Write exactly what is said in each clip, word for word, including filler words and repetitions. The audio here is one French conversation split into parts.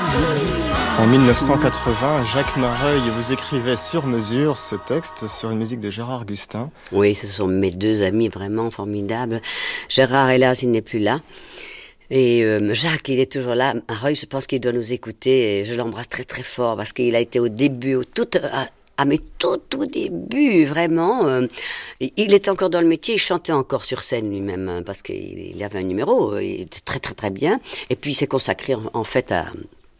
En mille neuf cent quatre-vingts, Jacques Mareuil, vous écrivez sur mesure ce texte sur une musique de Gérard Augustin. Oui, ce sont mes deux amis vraiment formidables. Gérard, hélas, il n'est plus là. Et euh, Jacques, il est toujours là. Mareuil, je pense qu'il doit nous écouter et je l'embrasse très très fort parce qu'il a été au début, au tout... À, à mes tout tout débuts, vraiment. Euh, il était encore dans le métier, il chantait encore sur scène lui-même hein, parce qu'il il avait un numéro, il était très très très bien. Et puis il s'est consacré en, en fait à...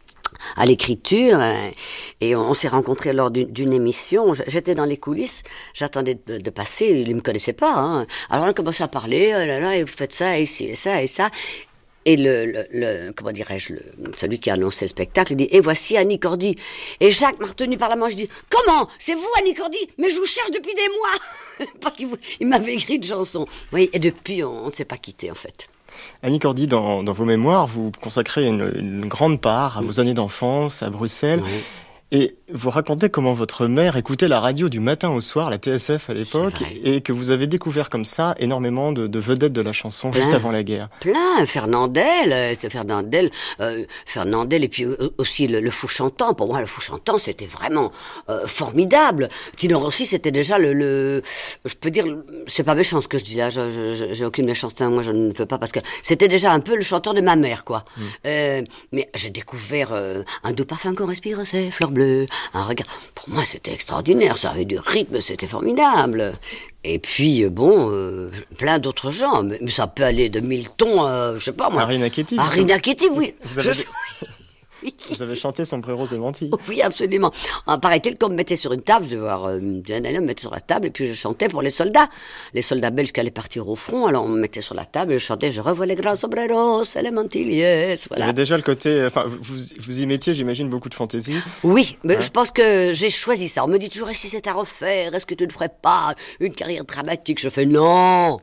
à l'écriture, et on s'est rencontrés lors d'une, d'une émission. J'étais dans les coulisses, j'attendais de, de passer, il ne me connaissait pas. Hein. Alors on a commencé à parler, oh là là, et vous faites ça, et ci, et ça, et ça. Et le, le, le comment dirais-je, le, celui qui a annoncé le spectacle, il dit, et voici Annie Cordy. Et Jacques m'a retenu par la main, je dis, comment? C'est vous Annie Cordy? Mais je vous cherche depuis des mois. Parce qu'il il m'avait écrit une chanson. Oui, et depuis, on ne s'est pas quitté en fait. Annie Cordy, dans, dans vos mémoires, vous consacrez une, une grande part à vos années d'enfance à Bruxelles. Oui. Et vous racontez comment votre mère écoutait la radio du matin au soir, la T S F à l'époque, et que vous avez découvert comme ça énormément de, de vedettes de la chanson plein, juste avant la guerre. Plein, Fernandel, Fernandel, euh, Fernandel, et puis aussi le, le fou chantant. Pour moi, le fou chantant, c'était vraiment euh, formidable. Tino Rossi, c'était déjà le, le, je peux dire, c'est pas méchant ce que je dis là, je, je, j'ai aucune méchanceté, moi je ne veux pas, parce que c'était déjà un peu le chanteur de ma mère, quoi. Mm. Euh, mais j'ai découvert euh, un doux parfum qu'on respire, c'est fleurs bleues. Un regard. Pour moi, c'était extraordinaire. Ça avait du rythme, c'était formidable. Et puis, bon, euh, plein d'autres gens. Mais, mais ça peut aller de Milton, euh, je sais pas moi. Marina Ketty. Marina Ketty, oui. Vous avez... Je... Vous avez chanté Sombre rose et menti. Oui, absolument. En paraît-il qu'on me mettait sur une table, je devais voir, euh, un allait me mettre sur la table, et puis je chantais pour les soldats. Les soldats belges qui allaient partir au front, alors on me mettait sur la table, et je chantais, je revois les grands sombreros et les mantilliers. Voilà. Il y avait déjà le côté, enfin, vous, vous y mettiez, j'imagine, beaucoup de fantaisie. Oui, mais hein? Je pense que j'ai choisi ça. On me dit toujours, et si c'est à refaire, est-ce que tu ne ferais pas une carrière dramatique? Je fais non.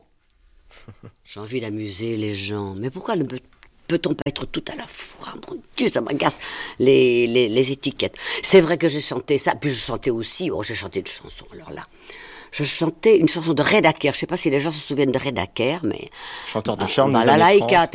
J'ai envie d'amuser les gens. Mais pourquoi ne peut Peut-on pas être tout à la fois? Mon Dieu, ça m'agace, les, les, les étiquettes. C'est vrai que j'ai chanté ça, puis je chantais aussi, oh, j'ai chanté de chansons, alors là. Je chantais une chanson de Red Acker, je ne sais pas si les gens se souviennent de Red Acker, mais... Chanteur de charme des années trente.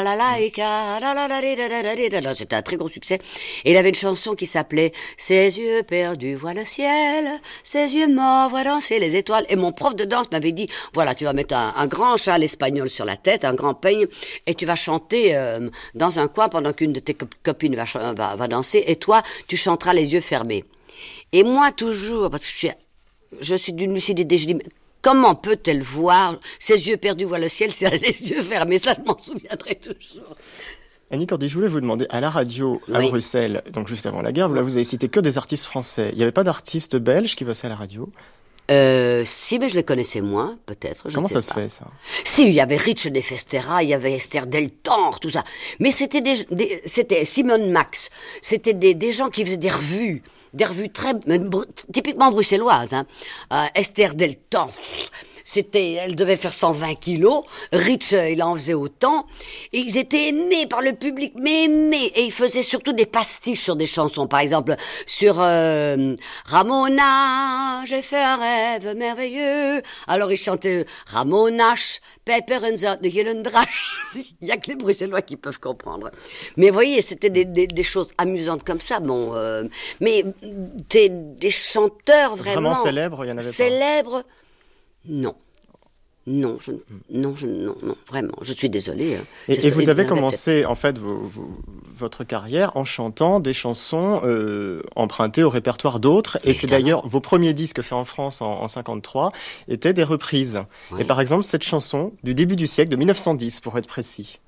C'était un très gros succès. Et il avait une chanson qui s'appelait « Ses yeux perdus voient le ciel, ses yeux morts voient danser les étoiles ». Et mon prof de danse m'avait dit « Voilà, tu vas mettre un, un grand châle espagnol sur la tête, un grand peigne, et tu vas chanter euh, dans un coin pendant qu'une de tes copines va, va, va danser, et toi, tu chanteras les yeux fermés. » Et moi, toujours, parce que je suis... Je suis d'une lucidité, je dis, comment peut-elle voir? Ses yeux perdus voient le ciel, c'est les yeux fermés, ça je m'en souviendrai toujours. Annie Cordy, je voulais vous demander, à la radio, à oui. Bruxelles, donc juste avant la guerre, vous, là, vous avez cité que des artistes français. Il n'y avait pas d'artistes belges qui passaient à la radio? Euh, si, mais je les connaissais moins, peut-être. Je Comment ne sais ça se pas. fait, ça? Si, il y avait Rich de Festera, il y avait Esther Deltor, tout ça. Mais c'était des, des c'était Simone Max. C'était des, des gens qui faisaient des revues. Des revues très, typiquement bruxelloises, hein. Euh, Esther Deltor. C'était, elle devait faire cent vingt kilos. Rich, il en faisait autant. Et ils étaient aimés par le public, mais aimés. Et ils faisaient surtout des pastiches sur des chansons. Par exemple, sur euh, Ramona, j'ai fait un rêve merveilleux. Alors ils chantaient Ramonache, Pepper and the Hillendrach. Il n'y a que les Bruxellois qui peuvent comprendre. Mais vous voyez, c'était des, des, des choses amusantes comme ça. Bon, euh, mais des, des chanteurs vraiment... Vraiment célèbres, il y en avait pas. Célèbres. Non. Non, je, non, je, non, non, vraiment, je suis désolée. Et, et vous avez commencé, en fait, vos, vos, votre carrière en chantant des chansons euh, empruntées au répertoire d'autres. Et évidemment. C'est d'ailleurs, vos premiers disques faits en France en, en cinquante-trois étaient des reprises. Oui. Et par exemple, cette chanson du début du siècle, de mille neuf cent dix, pour être précis.